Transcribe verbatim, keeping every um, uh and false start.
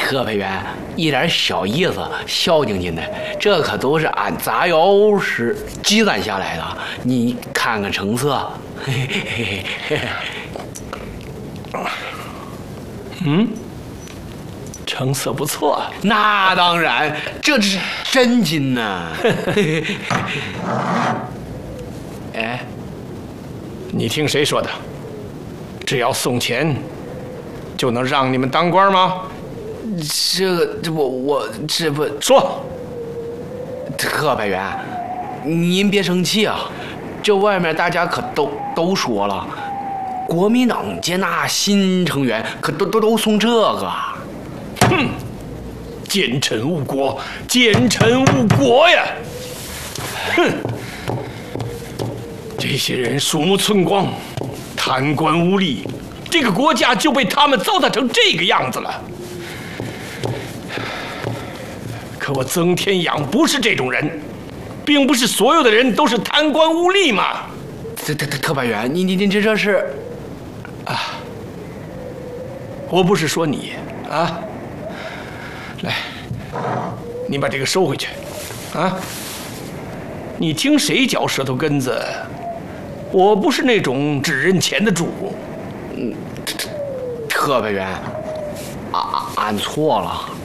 特派员一点小意思，孝敬您的，这可都是俺杂窑时积攒下来的。你看看成色，嘿嘿嘿嘿嘿。 嗯，成色不错。 那当然，这是真金呐。 哎，你听谁说的？只要送钱，就能让你们当官吗？ 这个，这我我这不说， 特派员，您别生气啊。这外面大家可都都说了，国民党接纳新成员，可都都都送这个。 哼，奸臣误国，奸臣误国呀！哼，这些人鼠目寸光，贪官污吏，这个国家就被他们糟蹋成这个样子了。可我曾天养不是这种人，并不是所有的人都是贪官污吏嘛。 特特特特派员，你你你这这是啊？我不是说你啊。来，你把这个收回去，啊！你听谁嚼舌头根子？我不是那种只认钱的主。 嗯，特派员，俺俺错了。